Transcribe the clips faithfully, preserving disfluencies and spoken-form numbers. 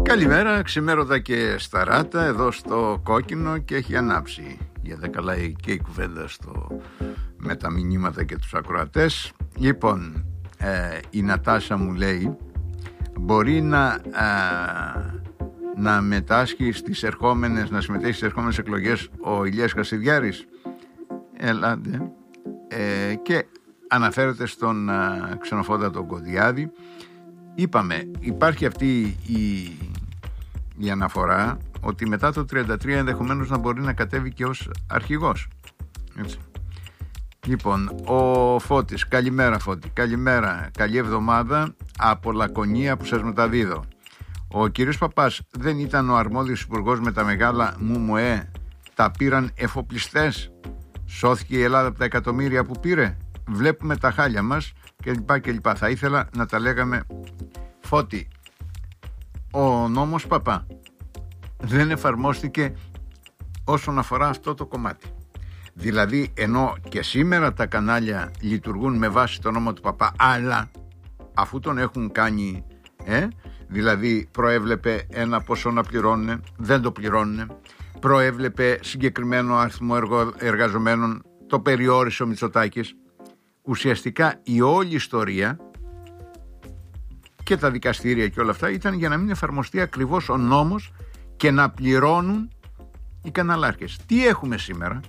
Καλημέρα, ξημέρωτα και σταράτα εδώ στο κόκκινο και έχει ανάψει. Για δε καλά και η κουβέντα στο... με τα μηνύματα και τους ακροατές. Λοιπόν, ε, η Νατάσα μου λέει μπορεί να, ε, να μετάσχει στις ερχόμενες, να συμμετέχει στις ερχόμενες εκλογές ο Ηλίας Κασιδιάρης. Ελάτε. Ε, και αναφέρεται στον ε, ξενοφόντα τον Κωδιάδη. Είπαμε, υπάρχει αυτή η, η αναφορά ότι μετά το τριάντα τρία ενδεχομένως να μπορεί να κατέβει και ως αρχηγός. Έτσι. Λοιπόν, ο Φώτης, καλημέρα Φώτη, καλημέρα, καλή εβδομάδα από Λακωνία που σας μεταδίδω. Ο κύριος Παπάς δεν ήταν ο αρμόδιος υπουργός με τα μεγάλα ΜΟΜΟΕ, τα πήραν εφοπλιστές, σώθηκε η Ελλάδα από τα εκατομμύρια που πήρε, βλέπουμε τα χάλια μας κλπ. κλπ. Θα ήθελα να τα λέγαμε. Φώτη, ο νόμος Παπά δεν εφαρμόστηκε όσον αφορά αυτό το κομμάτι. Δηλαδή, ενώ και σήμερα τα κανάλια λειτουργούν με βάση το νόμο του Παπά, αλλά αφού τον έχουν κάνει, ε, δηλαδή προέβλεπε ένα ποσό να πληρώνουν, δεν το πληρώνουν, προέβλεπε συγκεκριμένο αριθμό εργαζομένων, το περιόρισε ο Μητσοτάκης. Ουσιαστικά η όλη ιστορία και τα δικαστήρια και όλα αυτά ήταν για να μην εφαρμοστεί ακριβώς ο νόμος και να πληρώνουν οι καναλάρχες. Τι έχουμε σήμερα?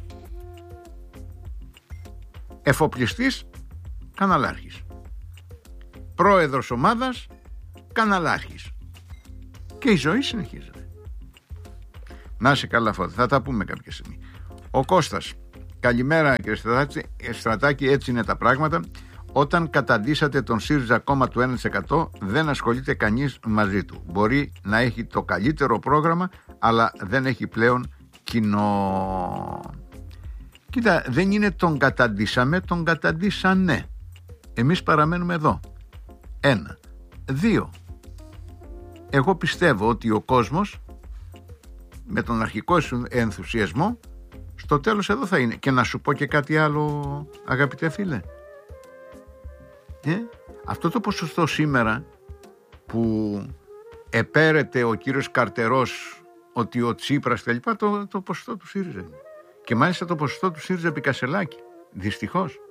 Εφοπλιστής, καναλάρχης. Πρόεδρος ομάδας, καναλάρχης. Και η ζωή συνεχίζεται. Να είσαι καλά Φώτη, θα τα πούμε κάποια στιγμή. Ο Κώστας, καλημέρα κύριε Στρατάκη, έτσι είναι τα πράγματα. Όταν καταντήσατε τον ΣΥΡΙΖΑ κόμμα του ένα τοις εκατό δεν ασχολείται κανείς μαζί του. Μπορεί να έχει το καλύτερο πρόγραμμα, αλλά δεν έχει πλέον κοινό. Κοίτα, δεν είναι τον καταντήσαμε, τον καταντήσανε. Εμείς παραμένουμε εδώ. Ένα. Δύο. Εγώ πιστεύω ότι ο κόσμος με τον αρχικό ενθουσιασμό στο τέλος εδώ θα είναι. Και να σου πω και κάτι άλλο, αγαπητέ φίλε. Ε, αυτό το ποσοστό σήμερα που επέρεται ο κύριος Καρτερός ότι ο Τσίπρας και λοιπά, το, το ποσοστό του ΣΥΡΙΖΑ είναι. Και μάλιστα το ποσοστό του ΣΥΡΙΖΑ επί Κασελάκη. Δυστυχώς.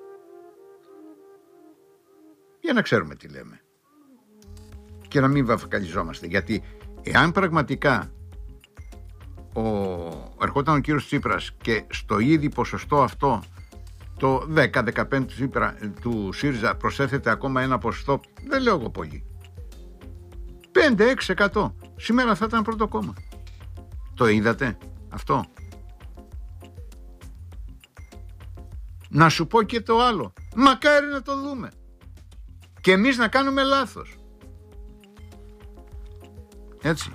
Για να ξέρουμε τι λέμε. Και να μην βαφκαλιζόμαστε. Γιατί εάν πραγματικά ο, ερχόταν ο κύριος Τσίπρας και στο ήδη ποσοστό αυτό το δέκα με δεκαπέντε του ΣΥΡΙΖΑ προσέθεται ακόμα ένα ποσοστό, δεν λέω εγώ πολύ, πέντε με έξι τοις εκατό, σήμερα θα ήταν πρώτο κόμμα. Το είδατε αυτό? Να σου πω και το άλλο, μακάρι να το δούμε και εμείς να κάνουμε λάθος. Έτσι.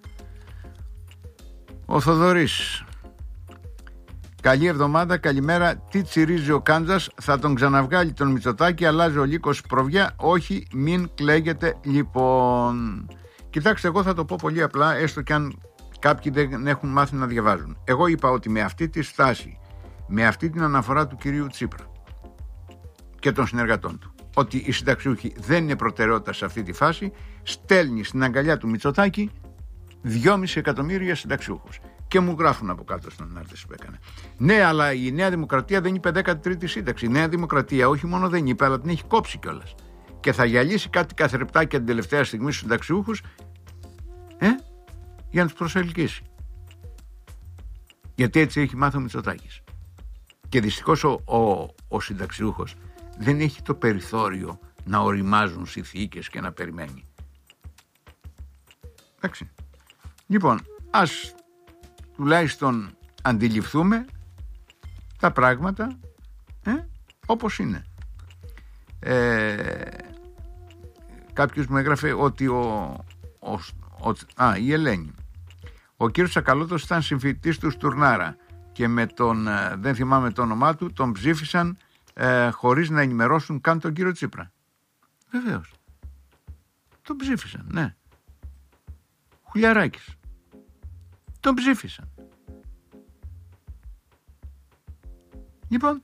Ο Θοδωρής, καλή εβδομάδα, καλημέρα. Τι τσιρίζει ο Κάντζας, θα τον ξαναβγάλει τον Μητσοτάκη, αλλάζει ο λύκος προβιά. Όχι, μην κλαίγετε λοιπόν. Κοιτάξτε, εγώ θα το πω πολύ απλά, έστω κι αν κάποιοι δεν έχουν μάθει να διαβάζουν. Εγώ είπα ότι με αυτή τη στάση, με αυτή την αναφορά του κυρίου Τσίπρα και των συνεργατών του, ότι οι συνταξιούχοι δεν είναι προτεραιότητα σε αυτή τη φάση, στέλνει στην αγκαλιά του Μητσοτάκη δυόμισι εκατομμύρια συνταξιούχους. Και μου γράφουν από κάτω στην ανάρτηση που έκανε. Ναι, αλλά η Νέα Δημοκρατία δεν είπε δέκατη τρίτη σύνταξη. Η Νέα Δημοκρατία όχι μόνο δεν είπε, αλλά την έχει κόψει κιόλας. Και θα γυαλίσει κάτι καθρεπτάκια την τελευταία στιγμή στους συνταξιούχους, ε, για να τους προσελκύσει. Γιατί έτσι έχει μάθει ο Μητσοτάκης. Και δυστυχώς ο, ο, ο συνταξιούχος δεν έχει το περιθώριο να οριμάζουν συνθήκες και να περιμένει. Εντάξει. Λοιπόν, ας τουλάχιστον αντιληφθούμε τα πράγματα ε, όπως είναι. Ε, κάποιος μου έγραφε ότι ο, ο, ο, α, η Ελένη, ο κύριος Τσακαλώτος ήταν συμφοιτητής του Στουρνάρα και με τον, δεν θυμάμαι το όνομά του, τον ψήφισαν ε, χωρίς να ενημερώσουν καν τον κύριο Τσίπρα. Βεβαίως. Τον ψήφισαν, ναι. Χουλιαράκης. Τον ψήφισαν. Λοιπόν,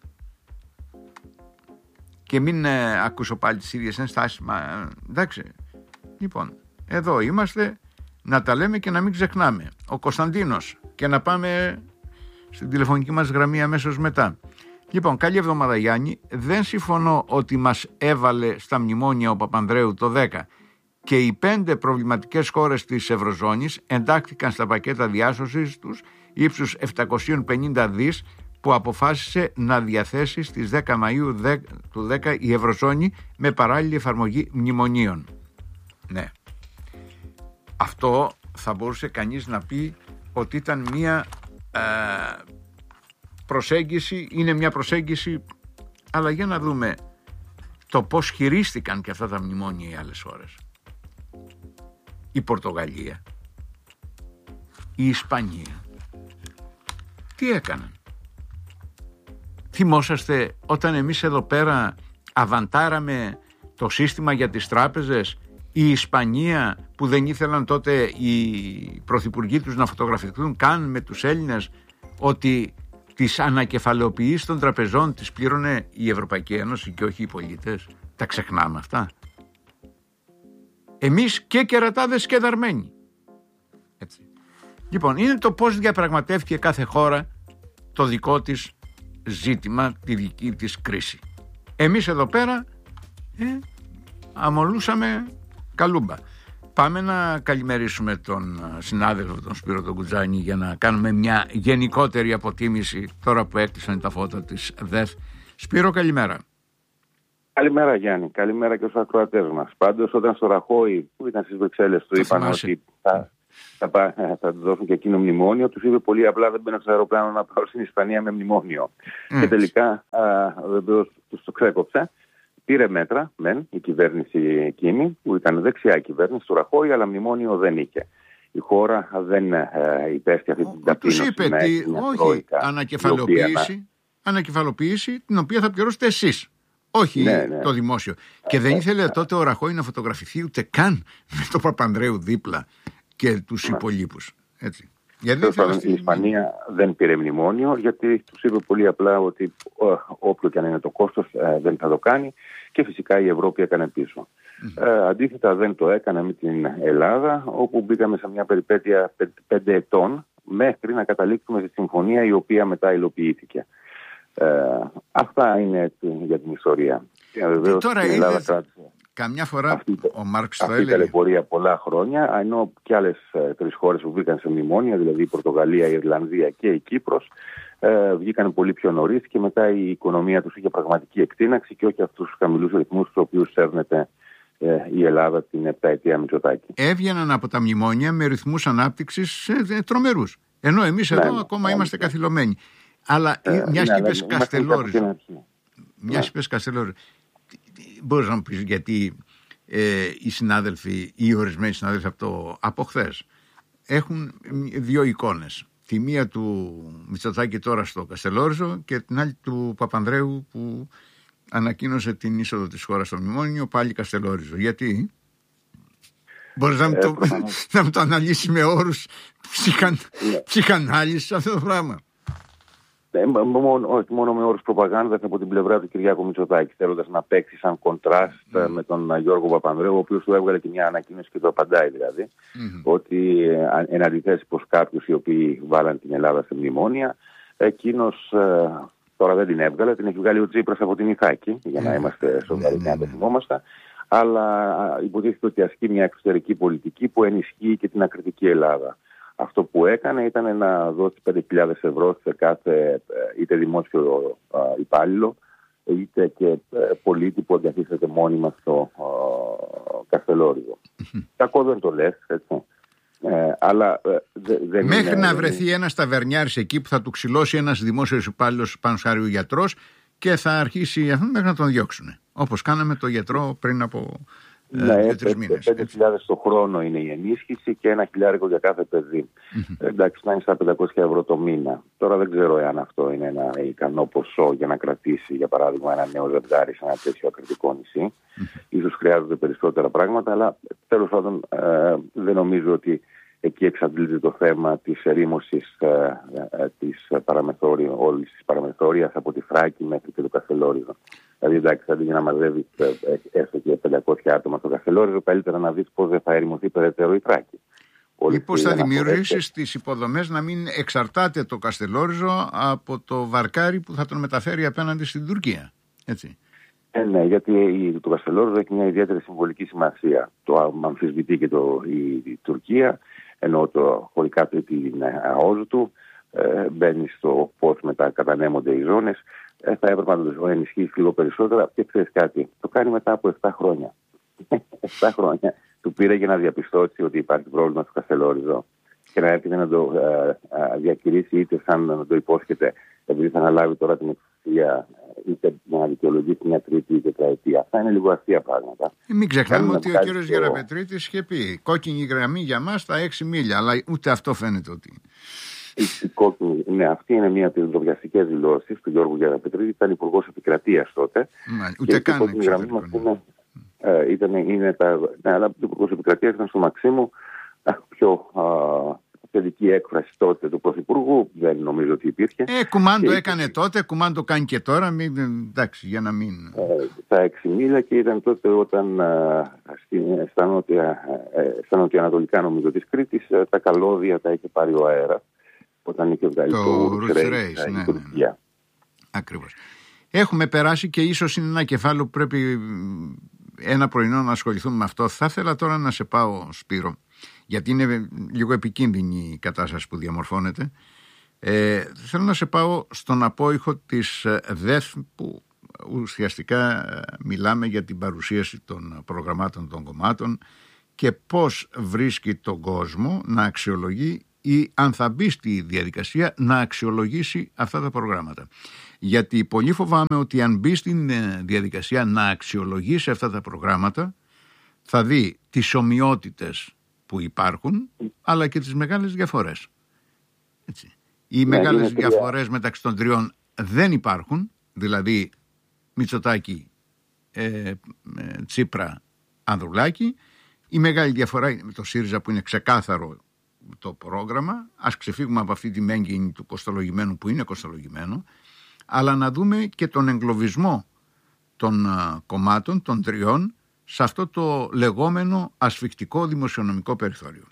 και μην ε, ακούσω πάλι τις ίδιες ενστάσεις, μα, εντάξει. Λοιπόν, εδώ είμαστε, να τα λέμε και να μην ξεχνάμε. Ο Κωνσταντίνος, και να πάμε στην τηλεφωνική μας γραμμή αμέσως μετά. Λοιπόν, καλή εβδομάδα Γιάννη. Δεν συμφωνώ ότι μας έβαλε στα μνημόνια ο Παπανδρέου το δέκα και οι πέντε προβληματικές χώρες της Ευρωζώνης εντάχθηκαν στα πακέτα διάσωσης τους ύψους επτακόσια πενήντα δις που αποφάσισε να διαθέσει στις δέκα Μαΐου του δέκα η Ευρωζώνη με παράλληλη εφαρμογή μνημονίων. Ναι. Αυτό θα μπορούσε κανείς να πει ότι ήταν μια ε, προσέγγιση, είναι μια προσέγγιση, αλλά για να δούμε το πώς χειρίστηκαν και αυτά τα μνημόνια οι άλλες χώρες. Η Πορτογαλία, η Ισπανία, τι έκαναν? Θυμόσαστε όταν εμείς εδώ πέρα αβαντάραμε το σύστημα για τις τράπεζες, η Ισπανία που δεν ήθελαν τότε οι πρωθυπουργοί τους να φωτογραφηθούν καν με τους Έλληνες, ότι τις ανακεφαλαιοποιήσεις των τραπεζών τις πλήρωνε η Ευρωπαϊκή Ένωση και όχι οι πολίτες? Τα ξεχνάμε αυτά? Εμείς και κερατάδες και δαρμένοι. Έτσι. Λοιπόν, είναι το πώς διαπραγματεύτηκε κάθε χώρα το δικό της ζήτημα, τη δική της κρίση. Εμείς εδώ πέρα ε, αμολούσαμε καλούμπα. Πάμε να καλημερίσουμε τον συνάδελφο τον Σπύρο τον Κουτζάνη για να κάνουμε μια γενικότερη αποτίμηση τώρα που έκλεισαν τα φώτα της ΔΕΘ. Σπύρο, καλημέρα. Καλημέρα Γιάννη, καλημέρα και στους ακροατές μας. Πάντως όταν στο Ραχώη που ήταν στις Βρυξέλλες του είπαν ότι θα, θα, θα, θα του δώσουν και εκείνο μνημόνιο, τους είπε πολύ απλά δεν μπαίνω στο αεροπλάνο να πάω στην Ισπανία με μνημόνιο. Mm. Και τελικά βεβαίως τους το ξέκοψε. Πήρε μέτρα, μεν, η κυβέρνηση εκείνη, που ήταν δεξιά η κυβέρνηση του Ραχώη, αλλά μνημόνιο δεν είχε. Η χώρα δεν ε, υπέστη αυτή την ταπείνωση. Τους είπε ότι όχι, ανακεφαλοποίηση, να... ανακεφαλοποίηση την οποία θα πληρώσετε εσείς. Όχι ναι, ναι. το δημόσιο. Και δεν ήθελε τότε ο Ραχώη να φωτογραφηθεί ούτε καν με τον Παπανδρέου δίπλα και τους ναι. υπολείπους. Έτσι. Γιατί αυτή... Η Ισπανία δεν πήρε μνημόνιο γιατί τους είπε πολύ απλά ότι όποιο και αν είναι το κόστος ε, δεν θα το κάνει και φυσικά η Ευρώπη έκανε πίσω. Mm. Ε, αντίθετα δεν το έκανε με την Ελλάδα όπου μπήκαμε σε μια περιπέτεια πέντε ετών μέχρι να καταλήξουμε στη συμφωνία η οποία μετά υλοποιήθηκε. Ε, αυτά είναι για την ιστορία. Και βεβαίως τώρα η Ελλάδα κράτησε καμιά φορά αυτή, ο Μάρξ το έλεγε. Αυτή ταλαιπωρία πολλά χρόνια, ενώ και άλλες ε, τρεις χώρες που βγήκαν σε μνημόνια, δηλαδή η Πορτογαλία, η Ιρλανδία και η Κύπρος, ε, βγήκαν πολύ πιο νωρίς και μετά η οικονομία τους είχε πραγματική εκτείναξη και όχι αυτούς τους χαμηλούς ρυθμούς τους οποίους σέρνεται ε, η Ελλάδα την επταετία Μητσοτάκη. Έβγαιναν από τα μνημόνια με ρυθμούς ανάπτυξης ε, τρομερούς. Ενώ εμείς εδώ ναι, ακόμα ναι, είμαστε ναι. καθυλωμένοι. Αλλά ε, μιας και είπες Καστελόριζο. Μιας και είπες Καστελόριζο. Μπορείς να μου πεις γιατί ε, οι συνάδελφοι ή οι ορισμένοι συνάδελφοι από, από χθες έχουν δύο εικόνες. Τη μία του Μητσοτάκη τώρα στο Καστελόριζο και την άλλη του Παπανδρέου που ανακοίνωσε την είσοδο της χώρας στο μνημόνιο πάλι Καστελόριζο. Γιατί? Μπορείς να, ε, το, να μου το αναλύσεις με όρους ψυχαν, ψυχανάλυσης αυτό το πράγμα? Ε, μόνο, όχι μόνο με όρους προπαγάνδας από την πλευρά του Κυριάκου Μητσοτάκη, θέλοντας να παίξει σαν κοντράστ mm. με τον Γιώργο Παπανδρέου, ο οποίος του έβγαλε και μια ανακοίνωση και το απαντάει δηλαδή, mm. ότι εν αντιθέσει προς κάποιους οι οποίοι βάλαν την Ελλάδα σε μνημόνια, εκείνος ε, τώρα δεν την έβγαλε, την έχει βγάλει ο Τσίπρας από την Ιθάκη, για να είμαστε σοβαροί και να το θυμόμαστε, αλλά υποτίθεται ότι ασκεί μια εξωτερική πολιτική που ενισχύει και την ακριτική Ελλάδα. Αυτό που έκανε ήταν να δώσει πέντε χιλιάδες ευρώ σε κάθε είτε δημόσιο υπάλληλο είτε και πολίτη που αντιθέτεται μόνιμα στο Καστελόριζο. Κακό δεν το λες, έτσι. Ε, αλλά, ε, δε, δεν Μέχρι είναι, να δεν βρεθεί είναι... ένας ταβερνιάρης εκεί που θα του ξυλώσει ένας δημόσιος υπάλληλος πάνω σχάρι ο γιατρός και θα αρχίσει αυτό μέχρι να τον διώξουν. Όπως κάναμε το γιατρό πριν από ναι, δύο-τρεις μήνες. πέντε χιλιάδες το χρόνο είναι η ενίσχυση και ένα χιλιάρικο για κάθε παιδί. Mm-hmm. Εντάξει, να είναι στα πεντακόσια ευρώ το μήνα. Τώρα δεν ξέρω εάν αυτό είναι ένα ικανό ποσό για να κρατήσει, για παράδειγμα, ένα νέο ζευγάρι σε ένα τέτοιο ακριτικό νησί. Mm-hmm. Ίσως χρειάζονται περισσότερα πράγματα, αλλά τέλος πάντων ε, δεν νομίζω ότι εκεί εξαντλείται το θέμα της ερήμωσης ε, ε, της παραμεθόριου, όλης της παραμεθόριας από τη Θράκη μέχρι και το Καστελόριζο. Δηλαδή, εντάξει, αντί για να μαζεύει έστω και πεντακόσια άτομα στο Καστελόριζο, καλύτερα να δεις πώς δεν θα ερημωθεί περαιτέρω η Θράκη. Ή πώς θα δημιουργήσεις τις υποδομές να μην εξαρτάται το Καστελόριζο από το βαρκάρι που θα τον μεταφέρει απέναντι στην Τουρκία. Έτσι. Ε, ναι, γιατί το Καστελόριζο έχει μια ιδιαίτερη συμβολική σημασία. Το αμφισβητεί και το, η, η Τουρκία, ενώ το χωρικά τρίτη είναι αόζου του, ε, μπαίνει στο πώς μετά κατανέμονται οι ζώνες. Ε, θα έπρεπε να το ενισχύσει λίγο περισσότερα και ξέρεις κάτι, το κάνει μετά από επτά χρόνια. επτά χρόνια του πήρε για να διαπιστώσει ότι υπάρχει πρόβλημα στο Καστελόριζο και να έρχεται να το ε, ε, διακηρύσει είτε σαν να το υπόσχεται, επειδή θα αναλάβει τώρα την εξουσία, είτε να δικαιολογήσει μια τρίτη ή τετραετία. Αυτά είναι λίγο αστεία πράγματα. Ε, μην ξεχνάμε ότι ο κύριος το... Γεραπετρίτης είχε πει κόκκινη γραμμή για μας τα έξι μίλια, αλλά ούτε αυτό φαίνεται ότι. Η, η κόκκινη, ναι, αυτή είναι μία από τις ντροπιαστικές δηλώσεις του Γιώργου Γεραπετρίτη, ήταν υπουργός επικρατείας τότε. Μα, ούτε καν. Η κόκκινη γραμμή μας είναι, ε, ήταν, είναι τα. Ναι, αλλά ο υπουργός επικρατείας ήταν στο Μαξίμου, πιο α, θετική έκφραση τότε του Πρωθυπουργού, δεν νομίζω ότι υπήρχε. Ε, κουμάντο και έκανε τότε, κουμάντο κάνει και τώρα, μην, εντάξει, για να μην. Ε, τα έξι μίλια και ήταν τότε όταν α, στην, στα, νότια, ε, στα νοτιοανατολικά νομίζω της Κρήτης τα καλώδια τα είχε πάρει ο αέρας. Όταν είχε βγάλει το, το Roots Race, ναι, ναι, ναι. Ακριβώς. Έχουμε περάσει και ίσως είναι ένα κεφάλαιο που πρέπει ένα πρωινό να ασχοληθούμε με αυτό. Θα ήθελα τώρα να σε πάω, Σπύρο, γιατί είναι λίγο επικίνδυνη η κατάσταση που διαμορφώνεται. Ε, θέλω να σε πάω στον απόϊχο της ΔΕΘ, που ουσιαστικά μιλάμε για την παρουσίαση των προγραμμάτων των κομμάτων και πώς βρίσκει τον κόσμο να αξιολογεί ή αν θα μπει στη διαδικασία να αξιολογήσει αυτά τα προγράμματα. Γιατί πολύ φοβάμαι ότι αν μπει στην διαδικασία να αξιολογήσει αυτά τα προγράμματα θα δει τις ομοιότητες που υπάρχουν αλλά και τις μεγάλες διαφορές. Έτσι. Οι ναι, μεγάλες διαφορές μεταξύ των τριών δεν υπάρχουν, δηλαδή Μητσοτάκη, ε, ε, Τσίπρα, Ανδρουλάκη. Η μεγάλη διαφορά είναι με το ΣΥΡΙΖΑ που είναι ξεκάθαρο το πρόγραμμα. Ας ξεφύγουμε από αυτή τη μέγενη του κοστολογημένου που είναι κοστολογημένο, αλλά να δούμε και τον εγκλωβισμό των α, κομμάτων, των τριών, σε αυτό το λεγόμενο ασφικτικό δημοσιονομικό περιθώριο.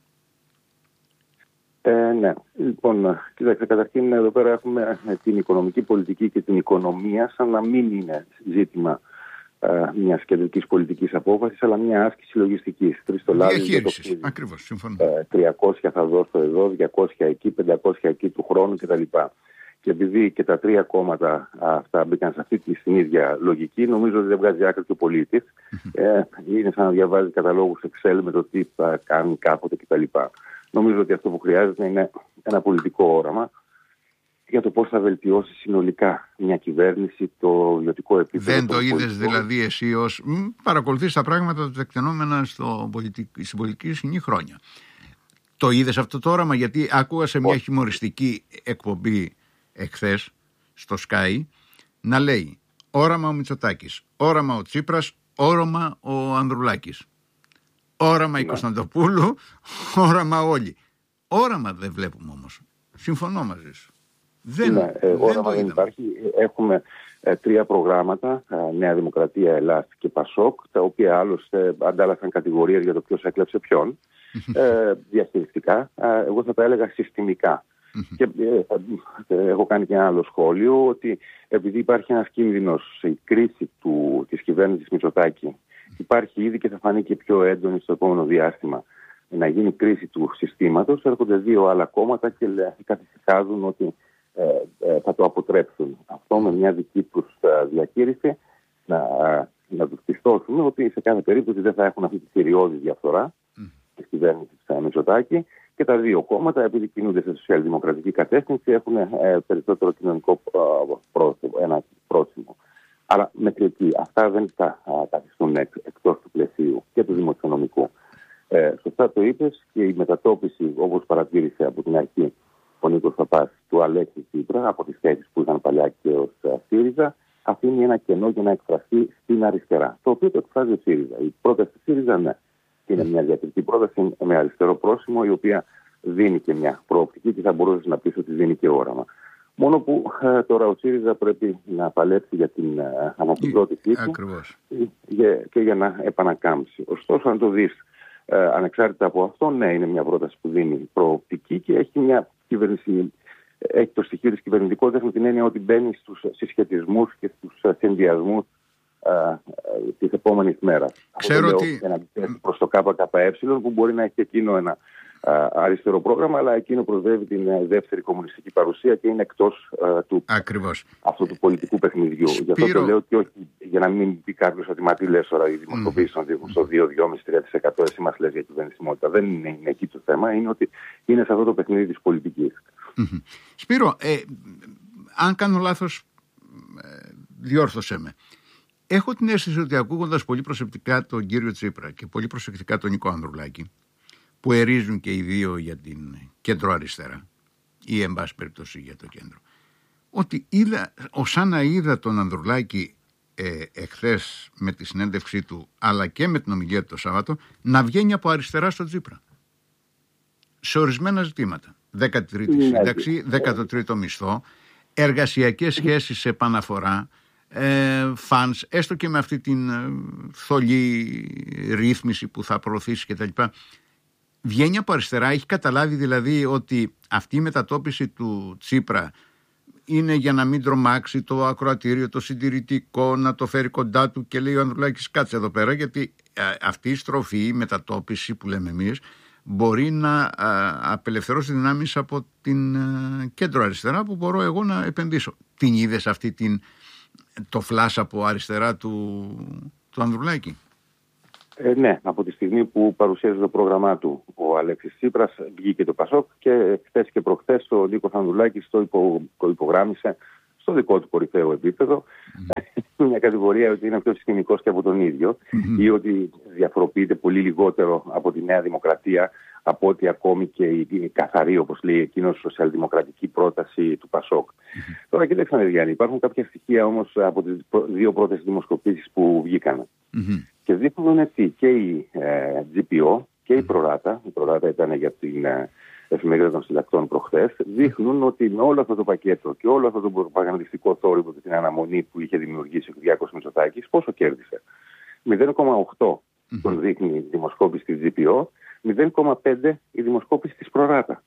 Ε, ναι, λοιπόν, κοίταξε, καταρχήν εδώ πέρα έχουμε την οικονομική πολιτική και την οικονομία σαν να μην είναι ζήτημα μια κεντρικής πολιτικής απόφασης, αλλά μια άσκηση λογιστικής. Διαχείρισης, ακριβώς, συμφωνώ. Ε, τριακόσια θα δώσω εδώ, διακόσια εκεί, πεντακόσια εκεί του χρόνου κτλ. Και επειδή και τα τρία κόμματα αυτά μπήκαν σε αυτή την ίδια λογική, νομίζω ότι δεν βγάζει άκρη και ο πολίτης. ε, είναι σαν να διαβάζει καταλόγους Excel με το τι θα κάνουν κάποτε κτλ. Νομίζω ότι αυτό που χρειάζεται είναι ένα πολιτικό όραμα για το πώς θα βελτιώσει συνολικά μια κυβέρνηση το ιδιωτικό επίπεδο. Δεν το είδες δηλαδή εσύ ως παρακολουθείς τα πράγματα τα τεκτενόμενα στο πολιτικ... στην πολιτική σκηνή χρόνια. Το είδες αυτό το όραμα? Γιατί άκουγα σε μια χιουμοριστική εκπομπή εχθές στο Sky να λέει όραμα ο Μητσοτάκης, όραμα ο Τσίπρας, όραμα ο Ανδρουλάκης, όραμα ναι. η Κωνσταντοπούλου, όραμα όλοι. Όραμα δεν βλέπουμε όμως. Συμφωνώ μαζί σου. Δεν, ναι, ε, δεν όραμα δεν υπάρχει. Έχουμε ε, τρία προγράμματα, ε, Νέα Δημοκρατία, Ελλάς και Πασόκ, τα οποία άλλωστε αντάλλασαν κατηγορίες για το ποιος έκλεψε ποιον, ε, διαχειριστικά. Ε, εγώ θα τα έλεγα συστημικά. Και ε, ε, έχω κάνει και ένα άλλο σχόλιο ότι επειδή υπάρχει ένας κίνδυνος η κρίση του, της κυβέρνησης Μητσοτάκη, υπάρχει ήδη και θα φανεί και πιο έντονη στο επόμενο διάστημα, να γίνει κρίση του συστήματος, έρχονται δύο άλλα κόμματα και καθησυχάζουν ότι ε, ε, θα το αποτρέψουν. Αυτό με μια δική τους ε, διαχείριση να, να τους πιστώσουν ότι σε κάθε περίπτωση δεν θα έχουν αυτή τη θηριώδη διαφθορά mm. της κυβέρνησης Μητσοτάκη και τα δύο κόμματα, επειδή κινούνται σε σοσιαλδημοκρατική κατεύθυνση, έχουν ε, περισσότερο κοινωνικό ε, πρόσημο, ένα πρόσημο. Αλλά μετρική. Αυτά δεν θα καθιστούν εκ, εκτός του πλαισίου και του δημοσιονομικού. Ε, σωστά το είπες, και η μετατόπιση, όπως παρατήρησε από την αρχή ο Νίκος Παπάς, του Αλέξη Τσίπρα από τις θέσεις που ήταν παλιά και ως ΣΥΡΙΖΑ, αφήνει ένα κενό για να εκφραστεί στην αριστερά. Το οποίο το εκφράζει ο ΣΥΡΙΖΑ. Η πρόταση του ΣΥΡΙΖΑ, ναι, είναι μια διακριτική πρόταση με αριστερό πρόσημο, η οποία δίνει και μια προοπτική και θα μπορούσε να πει ότι δίνει και όραμα. Μόνο που ε, τώρα ο ΣΥΡΙΖΑ πρέπει να παλέψει για την ε, αναπληρωτική του και, και για να επανακάμψει. Ωστόσο, αν το δεις Ε, ανεξάρτητα από αυτό, ναι, είναι μια πρόταση που δίνει προοπτική και έχει μια κυβέρνηση. Έχει το στοιχείο της κυβερνητικότητας με την έννοια ότι μπαίνει στους συσχετισμούς και στους συνδυασμούς της επόμενης μέρας. Ξέρω αυτό ότι... ένα προς το ΚΚΕ που μπορεί να έχει εκείνο ένα α, αριστερό πρόγραμμα, αλλά εκείνο προσδεύει την δεύτερη κομμουνιστική παρουσία και είναι εκτός α, του Ακριβώς. αυτού του πολιτικού παιχνιδιού. Σπύρο... Γι' αυτό το λέω και όχι για να μην πει κάποιος ότι μα τι λες τώρα, οι δημοσκοπήσεις mm. στο δύο, δύο κόμμα πέντε τρία τοις εκατό εσύ μας λες για κυβερνησιμότητα. Δεν είναι, είναι εκεί το θέμα, είναι ότι είναι σε αυτό το παιχνίδι της πολιτικής. Mm-hmm. Σπύρο, ε, αν κάνω λάθος, ε, διόρθωσέ με. Έχω την αίσθηση ότι ακούγοντας πολύ προσεκτικά τον κύριο Τσίπρα και πολύ προσεκτικά τον Νίκο Ανδρουλάκη, που ερίζουν και οι δύο για την κέντρο αριστερά ή εν πάση περιπτώσει για το κέντρο, ότι είδα, ως να είδα τον Ανδρουλάκη ε, εχθές με τη συνέντευξή του αλλά και με την ομιλία του το Σάββατο να βγαίνει από αριστερά στο Τσίπρα σε ορισμένα ζητήματα. δέκατη τρίτη σύνταξη, δέκατο τρίτο μισθό, εργασιακές σχέσεις σε επαναφορά, ε, φανς, έστω και με αυτή την ε, θολή ρύθμιση που θα προωθήσει κτλ. Βγαίνει από αριστερά, έχει καταλάβει δηλαδή ότι αυτή η μετατόπιση του Τσίπρα είναι για να μην τρομάξει το ακροατήριο, το συντηρητικό, να το φέρει κοντά του, και λέει ο Ανδρουλάκης κάτσε εδώ πέρα, γιατί ε, αυτή η στροφή, η μετατόπιση που λέμε εμείς, μπορεί να ε, απελευθερώσει δυνάμεις από την ε, κέντρο αριστερά που μπορώ εγώ να επενδύσω. Την είδες αυτή την, το φλάς από αριστερά του, του Ανδρουλάκη? Ε, ναι, από τη στιγμή που παρουσίαζε το πρόγραμμά του ο Αλέξης Τσίπρας, βγήκε το Πασόκ και χθες και προχθές ο Νίκος Ανδρουλάκης το υπο, υπογράμμισε στο δικό του κορυφαίο επίπεδο. Mm-hmm. Μια κατηγορία ότι είναι πιο συστημικός και από τον ίδιο mm-hmm. ή ότι διαφοροποιείται πολύ λιγότερο από τη Νέα Δημοκρατία από ότι ακόμη και η καθαρή, όπως λέει εκείνος, σοσιαλδημοκρατική πρόταση του Πασόκ. Mm-hmm. Τώρα κοιτάξτε να Γιάννη, υπάρχουν κάποια στοιχεία όμως από τις δύο πρώτες δημοσκοπήσεις που βγήκαν. Mm-hmm. Και δείχνουν ότι και η ε, τζι πι ο και η Προράτα, η Προράτα ήταν για την ε, εφημερίδα των συντακτών προχθές, δείχνουν ότι με όλο αυτό το πακέτο και όλο αυτό το προπαγανδιστικό θόρυβο και την αναμονή που είχε δημιουργήσει ο Κυριάκος Μητσοτάκης, πόσο κέρδισε? μηδέν κόμμα οκτώ mm-hmm. τον δείχνει η δημοσκόπηση της τζι πι ο, μηδέν κόμμα πέντε η δημοσκόπηση της Προράτα.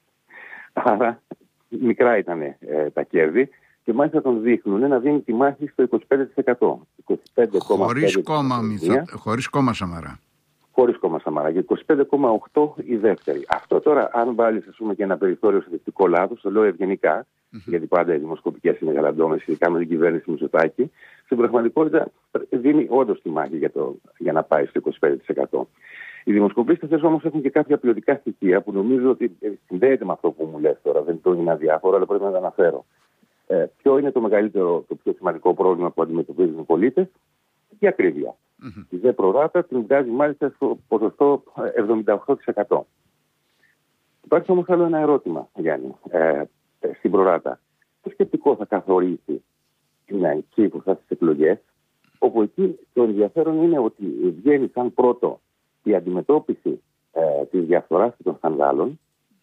Άρα μικρά ήταν ε, τα κέρδη. Και μάλιστα τον δείχνουν να δίνει τη μάχη στο είκοσι πέντε τοις εκατό. Χωρίς κόμμα, χωρίς κόμμα Σαμαρά. Χωρίς κόμμα Σαμαρά. Και είκοσι πέντε κόμμα οκτώ η δεύτερη. Αυτό τώρα, αν βάλεις ας πούμε, και ένα περιθώριο στατιστικό λάθος, το λέω ευγενικά, mm-hmm. γιατί πάντα οι δημοσκοπικές είναι γαλαντόμες, ειδικά με την κυβέρνηση Μητσοτάκη, στην πραγματικότητα δίνει όντως τη μάχη για, το, για να πάει στο είκοσι πέντε τοις εκατό. Οι δημοσκοπήσεις όμως έχουν και κάποια ποιοτικά στοιχεία που νομίζω ότι συνδέεται με αυτό που μου λες τώρα. Δεν το είναι αδιάφορο, αλλά πρέπει να τα αναφέρω. Ε, ποιο είναι το μεγαλύτερο, το πιο σημαντικό πρόβλημα που αντιμετωπίζουν οι πολίτες? Η ακρίβεια. Mm-hmm. Η δε Προράτα την βγάζει μάλιστα στο ποσοστό εβδομήντα οκτώ τοις εκατό. Υπάρχει όμως άλλο ένα ερώτημα, Γιάννη, ε, ε, στην Προράτα. Το σκεπτικό θα καθορίσει την ψήφο στις εκλογές, όπου εκεί το ενδιαφέρον είναι ότι βγαίνει σαν πρώτο η αντιμετώπιση ε, της διαφθοράς και των σκανδάλων,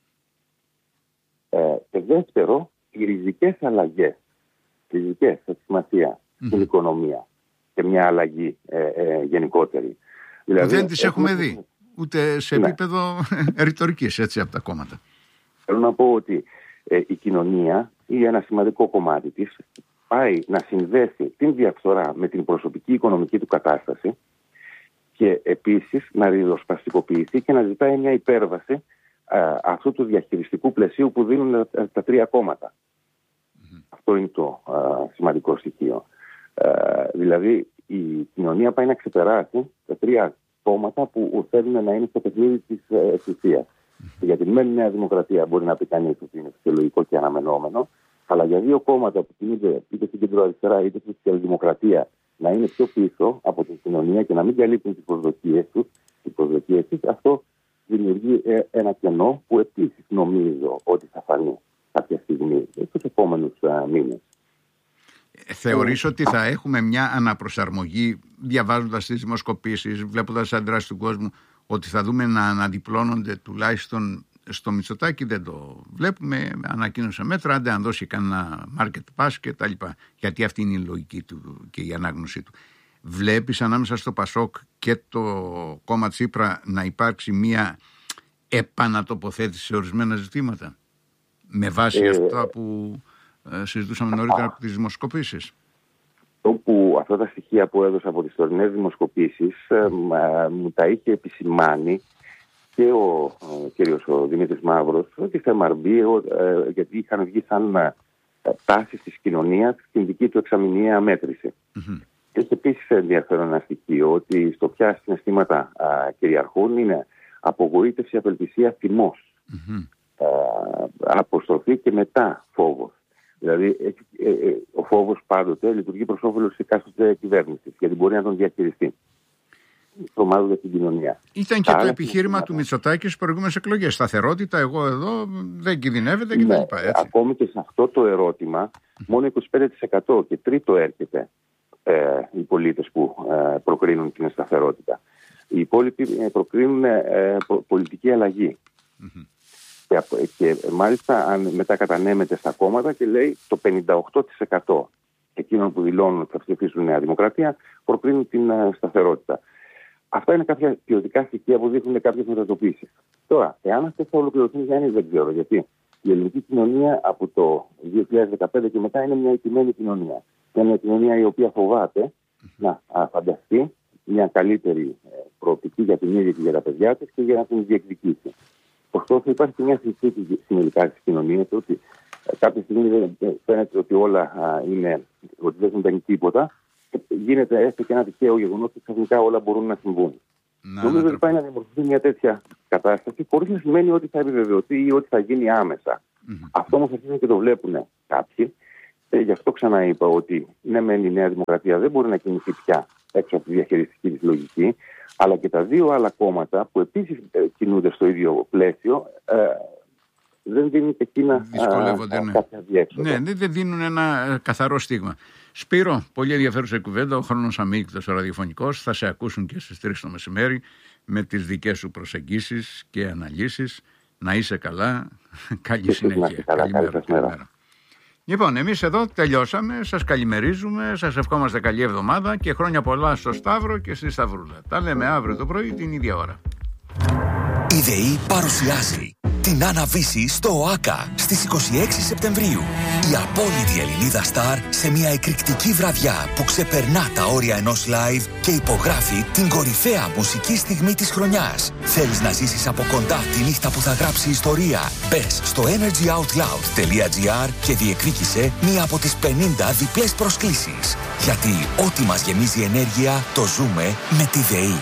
ε, και δεύτερο οι ριζικές αλλαγές, ριζικές σε σημασία mm-hmm. στην οικονομία και μια αλλαγή ε, ε, γενικότερη. Δηλαδή, δεν τις έχουμε δει, ούτε σε επίπεδο ναι. ρητορικής έτσι από τα κόμματα. Θέλω να πω ότι ε, η κοινωνία ή ένα σημαντικό κομμάτι της πάει να συνδέσει την διαφθορά με την προσωπική οικονομική του κατάσταση και επίσης να ριζοσπαστικοποιηθεί και να ζητάει μια υπέρβαση α, αυτού του διαχειριστικού πλαισίου που δίνουν τα, τα τρία κόμματα. Mm-hmm. Αυτό είναι το α, σημαντικό στοιχείο. Α, δηλαδή η κοινωνία πάει να ξεπεράσει τα τρία κόμματα που θέλουν να είναι στο παιχνίδι της εξουσίας. Mm-hmm. Για την μεν Νέα Δημοκρατία μπορεί να πει κανείς ότι είναι φυσιολογικό και αναμενόμενο, αλλά για δύο κόμματα που κινούνται είτε στην κεντροαριστερά είτε στην σοσιαλδημοκρατία να είναι πιο πίσω από την κοινωνία και να μην καλύπτουν τις προσδοκίες τους, τις προσδοκίες τους, αυτό δημιουργεί ένα κενό που επίσης νομίζω ότι θα φανεί κάποια στιγμή στους επόμενους μήνες. Θεωρείς ότι θα έχουμε μια αναπροσαρμογή διαβάζοντας τις δημοσκοπήσεις, βλέποντας αντιδράσεις του κόσμου, ότι θα δούμε να αναδιπλώνονται τουλάχιστον στο Μητσοτάκη? Δεν το βλέπουμε, ανακοίνωσε μέτρα, άντε αν δώσει κανένα market pass και τα λοιπά, γιατί αυτή είναι η λογική του και η ανάγνωσή του. Βλέπεις ανάμεσα στο Πασόκ και το κόμμα Τσίπρα να υπάρξει μια επανατοποθέτηση σε ορισμένα ζητήματα, με βάση ε, αυτά που ε, συζητούσαμε νωρίτερα από τις δημοσκοπήσεις? Όπου αυτά τα στοιχεία που έδωσα από τις τωρινές δημοσκοπήσεις ε, μου τα είχε επισημάνει και ο, ο κύριος ο Δημήτρης Μαύρος, ότι θα μαρμπεί, ε, γιατί είχαν βγει σαν ε, τάσεις της κοινωνίας στην δική του εξαμηνιαία μέτρηση. Mm-hmm. Έχει επίσης ενδιαφέρον ένα στοιχείο ότι στο ποια συναισθήματα α, κυριαρχούν είναι απογοήτευση, απελπισία, θυμός. Mm-hmm. Α, αποστροφή και μετά φόβος. Δηλαδή ε, ε, ε, ο φόβος πάντοτε λειτουργεί προς όφελος της εκάστοτε κυβέρνησης, γιατί μπορεί να τον διαχειριστεί. Τρομάζονται στην κοινωνία. Ήταν και Άρα, το επιχείρημα είναι... του Μητσοτάκη στις προηγούμενες εκλογές. Σταθερότητα, εγώ εδώ δεν κινδυνεύεται κτλ. Ναι, ακόμη και σε αυτό το ερώτημα, μόνο είκοσι πέντε τοις εκατό και τρίτο έρχεται ε, οι πολίτες που ε, προκρίνουν την σταθερότητα. Οι υπόλοιποι προκρίνουν ε, πολιτική αλλαγή. Mm-hmm. Και, και μάλιστα αν μετά κατανέμεται στα κόμματα και λέει το πενήντα οκτώ τοις εκατό εκείνων που δηλώνουν ότι θα ψηφίσουν Νέα Δημοκρατία προκρίνουν την ε, σταθερότητα. Αυτά είναι κάποια ποιοτικά στοιχεία που δείχνουν κάποιες μετατοπίσεις. Τώρα, εάν αυτές θα ολοκληρωθούν, Γιάννη, δεν ξέρω. Γιατί η ελληνική κοινωνία από το δύο χιλιάδες δεκαπέντε και μετά είναι μια ηττημένη κοινωνία. Είναι μια κοινωνία η οποία φοβάται να φανταστεί μια καλύτερη προοπτική για την ίδια και για τα παιδιά της και για να την διεκδικήσει. Ωστόσο, υπάρχει και μια συζήτηση συνολικά της κοινωνίας ότι κάποια στιγμή φαίνεται ότι όλα είναι, ότι δεν συμβαίνει τίποτα. Γίνεται έστω και ένα τυχαίο γεγονός ότι ξαφνικά όλα μπορούν να συμβούν. Να, Νομίζω ότι πάει να δημιουργηθεί μια τέτοια κατάσταση, χωρίς να σημαίνει ότι θα επιβεβαιωθεί ή ότι θα γίνει άμεσα. Mm-hmm. Αυτό όμως αρχίζουν και το βλέπουν κάποιοι. Ε, γι' αυτό ξαναείπα ότι ναι, μεν η Νέα Δημοκρατία δεν μπορεί να κινηθεί πια έξω από τη διαχειριστική της λογική, αλλά και τα δύο άλλα κόμματα που επίσης ε, κινούνται στο ίδιο πλαίσιο. Ε, δεν δίνουν και εκείνα ναι. κάποια διέξοδο. Ναι, δεν δίνουν ένα καθαρό στίγμα. Σπύρο, πολύ ενδιαφέρουσα κουβέντα. Ο χρόνος αμύγκτος ο ραδιοφωνικός. Θα σε ακούσουν και στις τρεις το μεσημέρι με τις δικές σου προσεγγίσεις και αναλύσεις. Να είσαι καλά. Καλή συνέχεια. Καλά, καλημέρα. Καλή καλημέρα. Λοιπόν, εμείς εδώ τελειώσαμε. Σας καλημερίζουμε. Σας ευχόμαστε καλή εβδομάδα και χρόνια πολλά στο Σταύρο και στη Σταυρούλα. Τα λέμε αύριο το πρωί την ίδια ώρα. Η ΔΕΗ παρουσιάζει την Άννα-Βύση στο ΟΑΚΑ στις είκοσι έξι Σεπτεμβρίου. Η απόλυτη Ελληνίδα στάρ σε μια εκρηκτική βραδιά που ξεπερνά τα όρια ενός live και υπογράφει την κορυφαία μουσική στιγμή της χρονιάς. Θέλεις να ζήσεις από κοντά τη νύχτα που θα γράψει ιστορία? Μπες στο energyoutloud.gr και διεκδίκησε μία από τις πενήντα διπλές προσκλήσεις. Γιατί ό,τι μας γεμίζει ενέργεια το ζούμε με τη ΔΕΗ.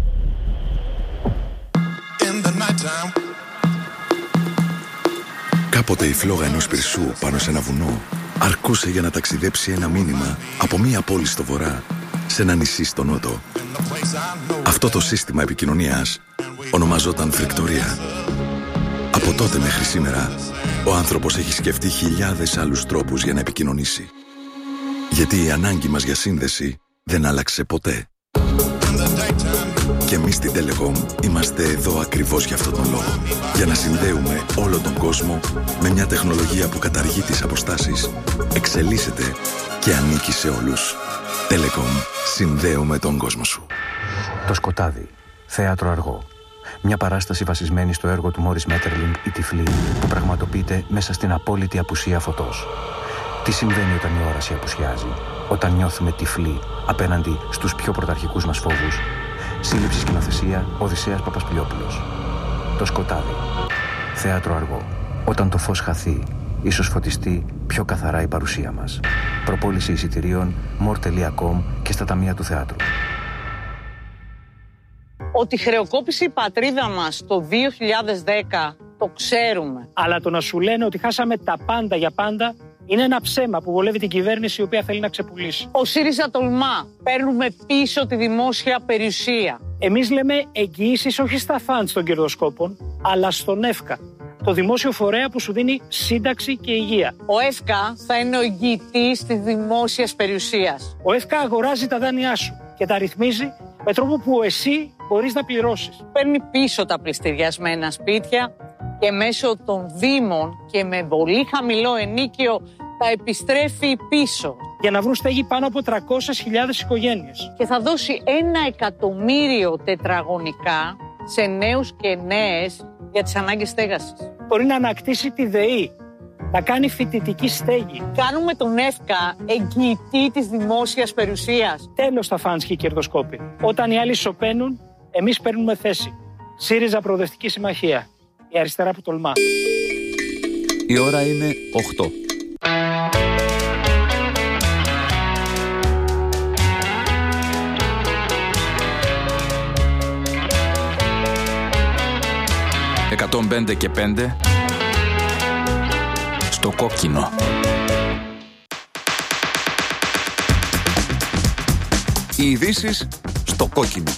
Κάποτε η φλόγα ενός πυρσού πάνω σε ένα βουνό αρκούσε για να ταξιδέψει ένα μήνυμα από μία πόλη στο βορρά σε ένα νησί στο νότο. Αυτό το σύστημα επικοινωνίας ονομαζόταν φρικτορία. Από τότε μέχρι σήμερα ο άνθρωπος έχει σκεφτεί χιλιάδες άλλους τρόπους για να επικοινωνήσει. Γιατί η ανάγκη μας για σύνδεση δεν άλλαξε ποτέ. Και εμείς στην Telecom είμαστε εδώ ακριβώς για αυτόν τον λόγο. Για να συνδέουμε όλο τον κόσμο με μια τεχνολογία που καταργεί τις αποστάσεις, εξελίσσεται και ανήκει σε όλους. Telecom. Συνδέουμε τον κόσμο σου. Το Σκοτάδι. Θέατρο αργό. Μια παράσταση βασισμένη στο έργο του Μόρις Μέττερλινγκ «Η Τυφλή» που πραγματοποιείται μέσα στην απόλυτη απουσία φωτός. Τι συμβαίνει όταν η όραση απουσιάζει, όταν νιώθουμε τυφλοί απέναντι στους πιο πρωταρχικούς μας φόβους? Σύλληψη σκηνοθεσία Οδυσσέας Παπασπηλιόπουλος. Το Σκοτάδι. Θέατρο αργό. Όταν το φως χαθεί, ίσως φωτιστεί πιο καθαρά η παρουσία μας. Προπόληση εισιτηρίων μορ τελεία κομ και στα ταμεία του θεάτρου. Ότι χρεοκόπησε η πατρίδα μας το δύο χιλιάδες δέκα, το ξέρουμε. Αλλά το να σου λένε ότι χάσαμε τα πάντα για πάντα είναι ένα ψέμα που βολεύει την κυβέρνηση η οποία θέλει να ξεπουλήσει. Ο ΣΥΡΙΖΑ τολμά. Παίρνουμε πίσω τη δημόσια περιουσία. Εμείς λέμε εγγυήσεις όχι στα φαντς των κερδοσκόπων, αλλά στον ΕΦΚΑ. Το δημόσιο φορέα που σου δίνει σύνταξη και υγεία. Ο ΕΦΚΑ θα είναι ο εγγυητής της δημόσιας περιουσίας. Ο ΕΦΚΑ αγοράζει τα δάνειά σου και τα ρυθμίζει με τρόπο που εσύ μπορείς να πληρώσεις. Παίρνει πίσω τα πληστηριασμένα σπίτια και μέσω των δήμων και με πολύ χαμηλό ενίκιο τα επιστρέφει πίσω. Για να βρουν στέγη πάνω από τριακόσιες χιλιάδες οικογένειες. Και θα δώσει ένα εκατομμύριο τετραγωνικά σε νέους και νέες για τις ανάγκες στέγασης. Μπορεί να ανακτήσει τη ΔΕΗ, να κάνει φοιτητική στέγη. Κάνουμε τον ΕΦΚΑ εγγυητή της δημόσιας περιουσίας. Τέλος τα φανς και οι κερδοσκόποι. Όταν οι άλλοι σωπαίνουν, εμείς παίρνουμε θέση. ΣΥΡΙΖΑ Προοδευτική Συμμαχία. Η αριστερά που τολμά. Η ώρα είναι οκτώ. εκατόν πέντε και πέντε στο κόκκινο. Οι ειδήσεις στο κόκκινο.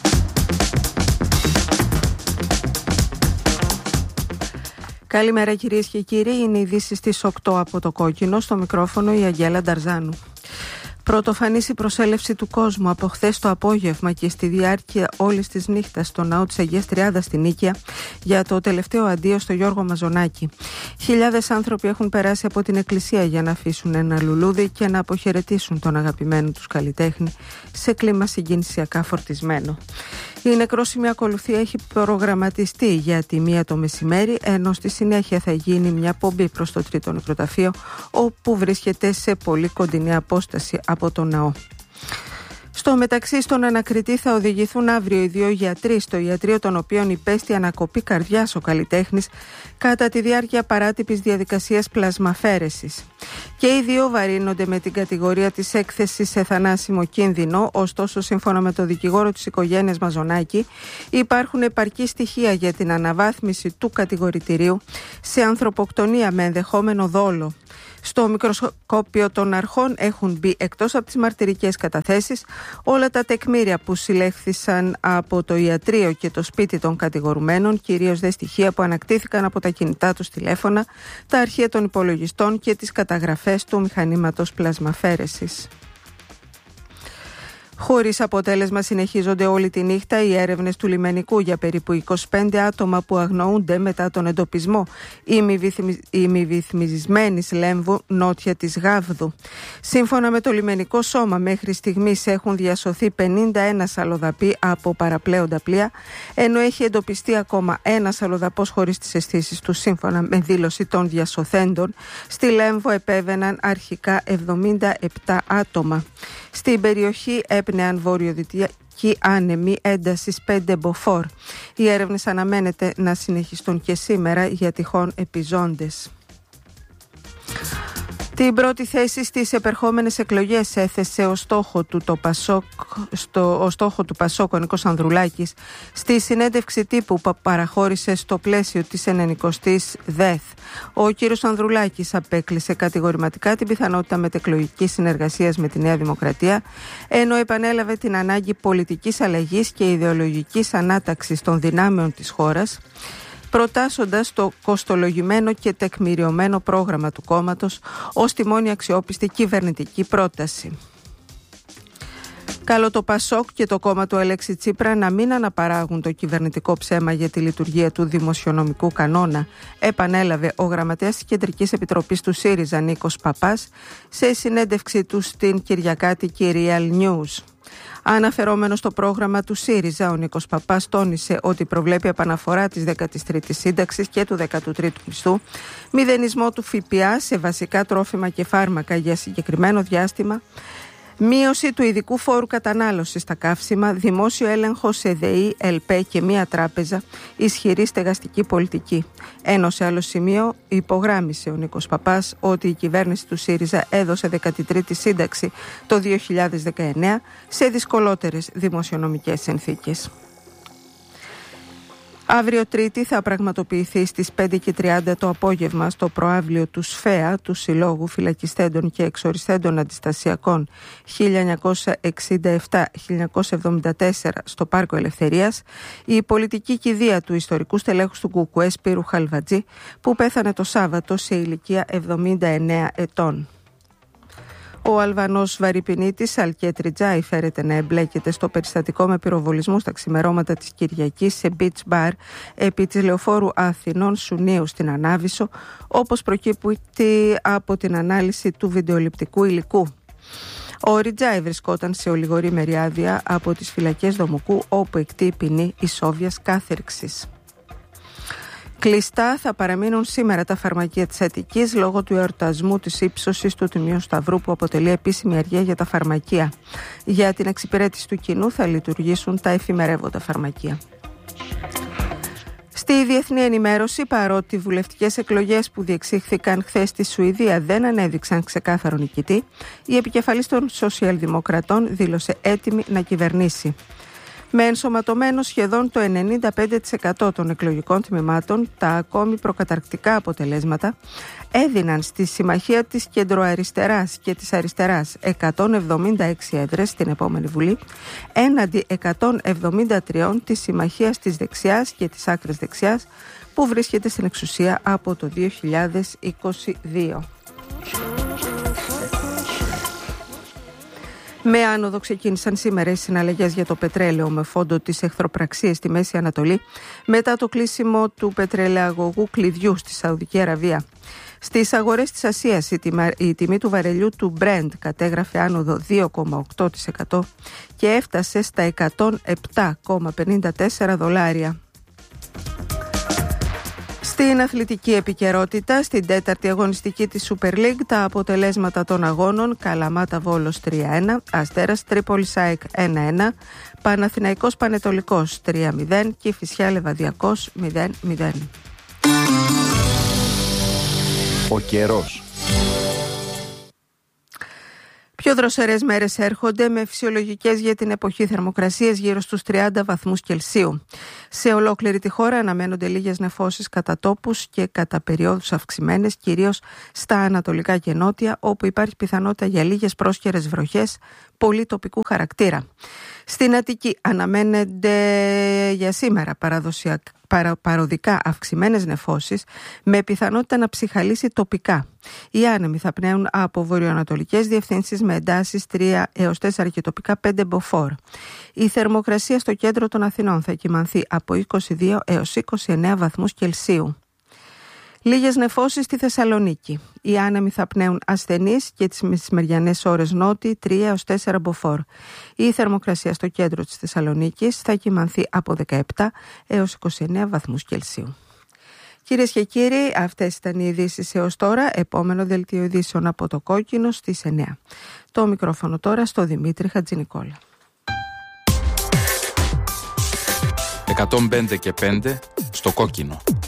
Καλημέρα κυρίες και κύριοι, είναι οι ειδήσεις στις οκτώ από το κόκκινο, στο μικρόφωνο η Αγγέλα Νταρζάνου. Πρωτοφανής η προσέλευση του κόσμου από χθες το απόγευμα και στη διάρκεια όλης της νύχτας στο ναό της Αγίας Τριάδας στην Νίκαια για το τελευταίο αντίο στο Γιώργο Μαζονάκη. Χιλιάδες άνθρωποι έχουν περάσει από την εκκλησία για να αφήσουν ένα λουλούδι και να αποχαιρετήσουν τον αγαπημένο τους καλλιτέχνη σε κλίμα συγκινησιακά φορτισμένο. Η νεκρόσιμη ακολουθία έχει προγραμματιστεί για τη μία το μεσημέρι, ενώ στη συνέχεια θα γίνει μια πομπή προς το τρίτο νεκροταφείο, όπου βρίσκεται σε πολύ κοντινή απόσταση από το ναό. Στο μεταξύ, στον ανακριτή θα οδηγηθούν αύριο οι δύο γιατροί στο ιατρείο των οποίων υπέστη ανακοπή καρδιάς ο καλλιτέχνης κατά τη διάρκεια παράτυπης διαδικασίας πλασμαφέρεσης. Και οι δύο βαρύνονται με την κατηγορία της έκθεσης σε θανάσιμο κίνδυνο, ωστόσο σύμφωνα με το δικηγόρο της οικογένειας Μαζονάκη υπάρχουν επαρκή στοιχεία για την αναβάθμιση του κατηγορητηρίου σε ανθρωποκτονία με ενδεχόμενο δόλο. Στο μικροσκόπιο των αρχών έχουν μπει, εκτός από τις μαρτυρικές καταθέσεις, όλα τα τεκμήρια που συλλέχθησαν από το ιατρείο και το σπίτι των κατηγορουμένων, κυρίως δε στοιχεία που ανακτήθηκαν από τα κινητά τους τηλέφωνα, τα αρχεία των υπολογιστών και τις καταγραφές του μηχανήματος πλασμαφέρεσης. Χωρίς αποτέλεσμα συνεχίζονται όλη τη νύχτα οι έρευνες του λιμενικού για περίπου είκοσι πέντε άτομα που αγνοούνται μετά τον εντοπισμό ημιβυθμισμένης Λέμβου νότια της Γάβδου. Σύμφωνα με το λιμενικό σώμα, μέχρι στιγμής έχουν διασωθεί πενήντα ένα αλλοδαποί από παραπλέοντα πλοία, ενώ έχει εντοπιστεί ακόμα ένας αλλοδαπός χωρίς τις αισθήσεις του. Σύμφωνα με δήλωση των διασωθέντων, στη Λέμβο επέβαιναν αρχικά εβδομήντα επτά άτομα. Στην περιοχή έπνεαν βορειοδυτική άνεμη έντασης πέντε μποφόρ. Οι έρευνες αναμένεται να συνεχιστούν και σήμερα για τυχόν επιζώντες. Την πρώτη θέση στις επερχόμενες εκλογές έθεσε ο στόχο του, το Πασόκ, στο, ο στόχο του Πασόκ ο Νίκος Ανδρουλάκης στη συνέντευξη τύπου που παραχώρησε στο πλαίσιο της ενενηκοστής ΔΕΘ. Ο κύριος Ανδρουλάκης απέκλεισε κατηγορηματικά την πιθανότητα μετεκλογικής συνεργασίας με τη Νέα Δημοκρατία, ενώ επανέλαβε την ανάγκη πολιτικής αλλαγής και ιδεολογικής ανάταξης των δυνάμεων της χώρας, προτάσσοντας το κοστολογημένο και τεκμηριωμένο πρόγραμμα του κόμματος ως τη μόνη αξιόπιστη κυβερνητική πρόταση. Καλό το Πασόκ και το κόμμα του Αλέξη Τσίπρα να μην αναπαράγουν το κυβερνητικό ψέμα για τη λειτουργία του δημοσιονομικού κανόνα, επανέλαβε ο γραμματέας της Κεντρικής Επιτροπής του ΣΥΡΙΖΑ Νίκος Παπάς σε συνέντευξη του στην κυριακάτικη Real News. Αναφερόμενο στο πρόγραμμα του ΣΥΡΙΖΑ, ο Νίκος Παπάς τόνισε ότι προβλέπει επαναφορά της δέκατης τρίτης σύνταξης και του δέκατου τρίτου μισθού, μηδενισμό του ΦΠΑ σε βασικά τρόφιμα και φάρμακα για συγκεκριμένο διάστημα, μείωση του ειδικού φόρου κατανάλωσης στα καύσιμα, δημόσιο έλεγχο σε ΔΕΗ, ΕΛΠΕ και μία τράπεζα, ισχυρή στεγαστική πολιτική. Ενώ σε άλλο σημείο υπογράμμισε ο Νίκος Παπάς ότι η κυβέρνηση του ΣΥΡΙΖΑ έδωσε δέκατη τρίτη σύνταξη το δύο χιλιάδες δεκαεννέα σε δυσκολότερες δημοσιονομικές συνθήκες. Αύριο Τρίτη θα πραγματοποιηθεί στις πέντε και τριάντα το απόγευμα στο προαύλιο του ΣΦΕΑ, του Συλλόγου Φυλακιστέντων και Εξοριστέντων Αντιστασιακών χίλια εννιακόσια εξήντα επτά με χίλια εννιακόσια εβδομήντα τέσσερα στο Πάρκο Ελευθερίας, η πολιτική κηδεία του ιστορικού στελέχους του Κουκουέ Σπύρου Χαλβατζή, που πέθανε το Σάββατο σε ηλικία εβδομήντα εννέα ετών. Ο Αλβανός βαρυπινίτης Αλκέτ Ριτζάι φέρεται να εμπλέκεται στο περιστατικό με πυροβολισμού στα ξημερώματα της Κυριακής σε beach bar επί της λεωφόρου Αθηνών Σουνίου στην Ανάβησο, όπως προκύπτει από την ανάλυση του βιντεοληπτικού υλικού. Ο Ριτζάι βρισκόταν σε ολιγορήμερη άδεια από τις φυλακές Δομουκού, όπου εκτεί ποινή ισόβιας κάθερξης. Κλειστά θα παραμείνουν σήμερα τα φαρμακεία της Αττικής λόγω του εορτασμού της ύψωσης του Τιμίου Σταυρού, που αποτελεί επίσημη αργία για τα φαρμακεία. Για την εξυπηρέτηση του κοινού θα λειτουργήσουν τα εφημερεύοντα φαρμακεία. Στη διεθνή ενημέρωση, παρότι οι βουλευτικές εκλογές που διεξήχθηκαν χθες στη Σουηδία δεν ανέδειξαν ξεκάθαρο νικητή, η επικεφαλής των Σοσιαλδημοκρατών δήλωσε έτοιμη να κυβερνήσει. Με ενσωματωμένο σχεδόν το ενενήντα πέντε τοις εκατό των εκλογικών τμήματων, τα ακόμη προκαταρκτικά αποτελέσματα έδιναν στη συμμαχία της κεντροαριστεράς και της αριστεράς εκατόν εβδομήντα έξι έδρες στην επόμενη Βουλή, έναντι εκατόν εβδομήντα τρία της συμμαχίας της δεξιάς και της άκρης δεξιάς, που βρίσκεται στην εξουσία από το δύο χιλιάδες είκοσι δύο. Με άνοδο ξεκίνησαν σήμερα οι συναλλαγές για το πετρέλαιο με φόντο τις εχθροπραξίες στη Μέση Ανατολή μετά το κλείσιμο του πετρελαιαγωγού κλειδιού στη Σαουδική Αραβία. Στις αγορές της Ασίας η, τιμα, η τιμή του βαρελιού του Brent κατέγραφε άνοδο δύο κόμμα οκτώ τοις εκατό και έφτασε στα εκατόν επτά κόμμα πενήντα τέσσερα δολάρια. Στην αθλητική επικαιρότητα, στην τέταρτη αγωνιστική της Super League, τα αποτελέσματα των αγώνων: Καλαμάτα Βόλος τρία ένα, Αστέρας Τρίπολης ΑΕΚ ένα ένα, Παναθηναϊκός Πανετολικός τρία μηδέν και Κηφισιά Λεβαδιακός μηδέν μηδέν. Ο καιρός. Πιο δροσερές μέρες έρχονται, με φυσιολογικές για την εποχή θερμοκρασίες γύρω στους τριάντα βαθμούς Κελσίου. Σε ολόκληρη τη χώρα αναμένονται λίγες νεφώσεις κατά τόπους και κατά περιόδους αυξημένες, κυρίως στα ανατολικά και νότια, όπου υπάρχει πιθανότητα για λίγες πρόσχερες βροχές πολύ τοπικού χαρακτήρα. Στην Αττική αναμένονται για σήμερα παραδοσιακά παρα, παροδικά αυξημένες νεφώσεις, με πιθανότητα να ψυχαλίσει τοπικά. Οι άνεμοι θα πνέουν από βορειοανατολικές διευθύνσεις με εντάσεις τρία έως τέσσερα και τοπικά πέντε μποφόρ. Η θερμοκρασία στο κέντρο των Αθηνών θα κυμανθεί από είκοσι δύο έως είκοσι εννέα βαθμούς Κελσίου. Λίγες νεφώσεις στη Θεσσαλονίκη. Οι άνεμοι θα πνέουν ασθενείς και τις μεσημεριανές ώρες νότιοι τρία έως τέσσερα μποφόρ. Η θερμοκρασία στο κέντρο της Θεσσαλονίκης θα κυμανθεί από δεκαεπτά έως είκοσι εννέα βαθμούς Κελσίου. Κυρίες και κύριοι, αυτές ήταν οι ειδήσεις έως τώρα. Επόμενο δελτίο ειδήσεων από το Κόκκινο στις εννέα. Το μικρόφωνο τώρα στο Δημήτρη Χατζηνικόλα. εκατόν πέντε και πέντε στο Κόκκινο.